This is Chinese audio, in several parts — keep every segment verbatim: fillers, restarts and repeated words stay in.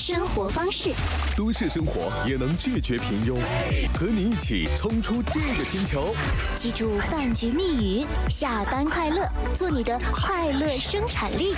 生活方式。 都市生活也能拒绝平庸，和你一起冲出这个星球。 记住饭局密语，下班快乐，做你的快乐生产力。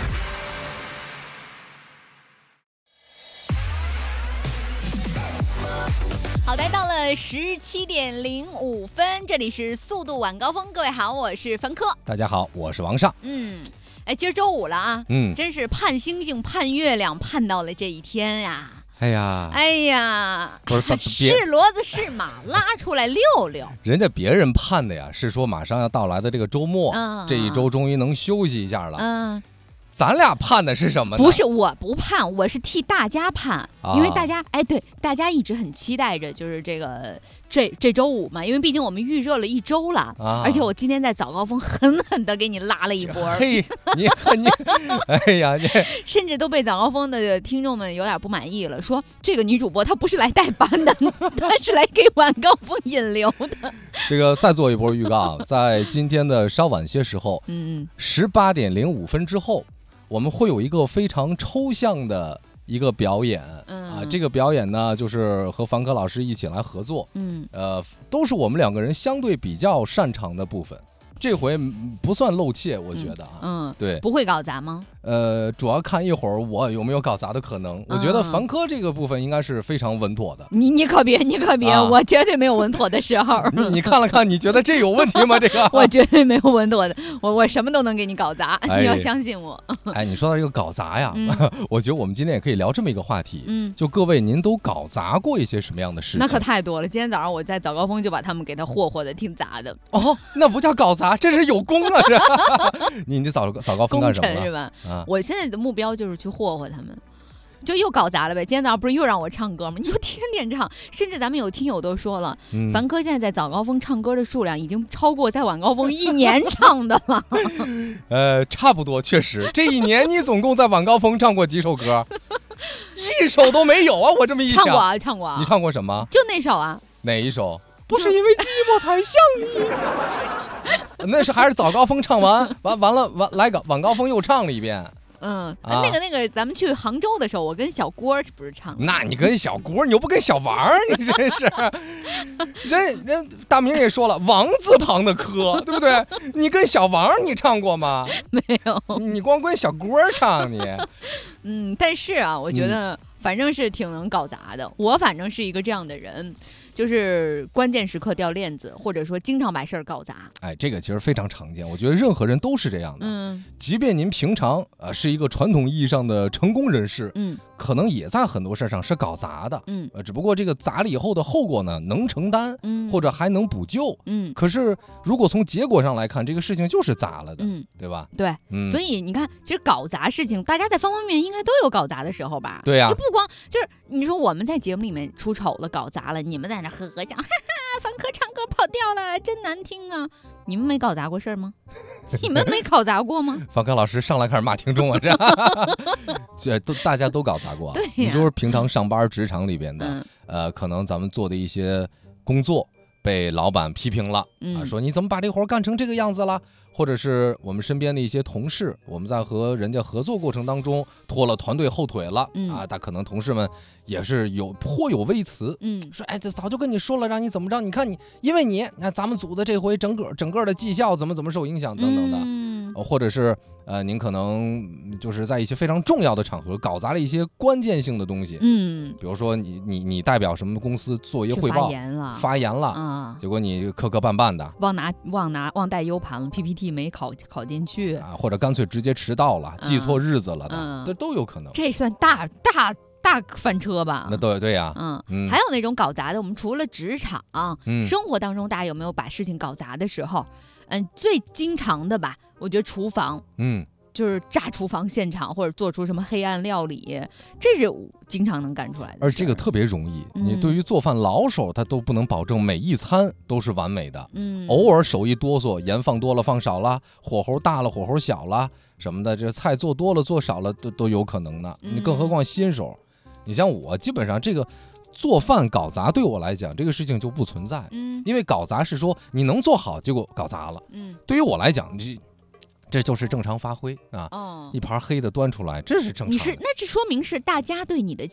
好的，到了十七点零五分，这里是速度晚高峰。各位好，我是冯科。 大家好，我是王尚。 嗯，哎，今儿周五了啊， 嗯， 真是盼星星盼月亮，盼到了这一天呀。 哎呀， 哎呀， 不是是骡子是马，拉出来溜溜。 人家别人盼的呀，是说马上要到来的这个周末， 嗯、 这一周终于能休息一下了。 嗯。 咱俩盼的是什么呢？ 不是，我不盼，我是替大家盼，啊、因为大家，哎，对，大家一直很期待着，就是这个这这周五嘛，因为毕竟我们预热了一周了，啊、而且我今天在早高峰狠狠的给你拉了一波。 嘿，你你，哎呀，你甚至都被早高峰的听众们有点不满意了，说这个女主播她不是来代班的，她是来给晚高峰引流的。 这个再做一波预告，在今天的稍晚些时候，嗯，十八点零五分之后。我们会有一个非常抽象的一个表演，嗯、啊，这个表演呢，就是和凡科老师一起来合作，嗯，呃，都是我们两个人相对比较擅长的部分。这回不算露怯，我觉得啊， 嗯，嗯对， 不会搞砸吗？ 呃，主要看一会儿我有没有搞砸的可能。我觉得凡科这个部分应该是非常稳妥的。 你你可别，你可别，啊、我绝对没有稳妥的时候。 你你看了看，你觉得这有问题吗？这个我绝对没有稳妥的，我我什么都能给你搞砸， 哎、 你要相信我。 哎，你说到这个搞砸呀，嗯、我觉得我们今天也可以聊这么一个话题。 嗯， 就各位，您都搞砸过一些什么样的事情？ 那可太多了。今天早上我在早高峰就把他们给他霍霍的挺砸的。 哦，那不叫搞砸，这是有功啊！这你你早早高峰干什么了？ 功臣是吧？ 啊， 我现在的目标就是去霍霍他们，就又搞砸了呗。今天早上不是又让我唱歌吗？你说天天唱，甚至咱们有听友都说了，嗯、凡科现在在早高峰唱歌的数量已经超过在晚高峰一年唱的了。 呃，差不多，确实，这一年你总共在晚高峰唱过几首歌？一首都没有啊！我这么一想， 唱过啊，唱过啊。 你唱过什么？ 就那首啊。 哪一首？不是因为寂寞才想你。那是还是早高峰唱完，完完了完来个晚高峰又唱了一遍。 嗯，啊、那个那个，咱们去杭州的时候，我跟小郭不是唱的。 那你跟小郭，你又不跟小王，你真是。人人大明也说了，王字旁的科，对不对？你跟小王你唱过吗？ 没有。 你你光跟小郭唱你。 嗯，但是啊，我觉得反正是挺能搞砸的。我反正是一个这样的人。就是关键时刻掉链子，或者说经常把事儿搞砸。 哎，这个其实非常常见，我觉得任何人都是这样的。嗯，即便您平常啊、呃、是一个传统意义上的成功人士，嗯，可能也在很多事上是搞砸的。嗯，呃，只不过这个砸了以后的后果呢，能承担，嗯，或者还能补救。嗯，可是如果从结果上来看，这个事情就是砸了的，嗯，对吧？ 对，嗯，所以你看，其实搞砸事情，大家在方方面面应该都有搞砸的时候吧？ 对呀、啊， 不光就是你说我们在节目里面出丑了、搞砸了，你们在那呵呵讲，哈哈，凡科唱歌跑调了，真难听啊！你们没搞砸过事儿吗？你们没搞砸过吗？ 凡科老师上来开始骂听众啊，这都大家都搞砸过。 对呀、啊， 你就是平常上班职场里边的，嗯、呃，可能咱们做的一些工作被老板批评了，嗯、啊，说你怎么把这活干成这个样子了？或者是我们身边的一些同事，我们在和人家合作过程当中拖了团队后腿了，嗯、啊，但可能同事们也是有颇有微词，嗯，说哎，这早就跟你说了，让你怎么着？你看你，因为你，你看咱们组的这回整个整个的绩效怎么怎么受影响等等的，嗯，或者是呃，您可能就是在一些非常重要的场合搞砸了一些关键性的东西，嗯，比如说你你你代表什么公司做一个汇报， 发言了， 发言了啊，结果你磕磕绊绊的， 忘拿忘拿忘带 U 盘了 ，P P T。没考考进去啊，或者干脆直接迟到了，嗯、记错日子了的，嗯、这都有可能。 这算大大大翻车吧？ 那对对呀、 啊，嗯嗯。还有那种搞砸的，我们除了职场、嗯、生活当中，大家有没有把事情搞砸的时候？嗯，最经常的吧，我觉得厨房，嗯。就是炸厨房现场，或者做出什么黑暗料理，这是经常能干出来的。 而这个特别容易，嗯、你对于做饭老手，他都不能保证每一餐都是完美的。嗯，偶尔手一哆嗦，盐放多了放少了，火候大了火候小了什么的，这菜做多了做少了都都有可能的。你更何况新手，嗯、你像我，基本上这个做饭搞砸对我来讲，这个事情就不存在。嗯，因为搞砸是说你能做好，结果搞砸了。嗯，对于我来讲，这。这就是正常发挥啊！哦，一盘黑的端出来，这是正常的。 你是那这说明是大家对你的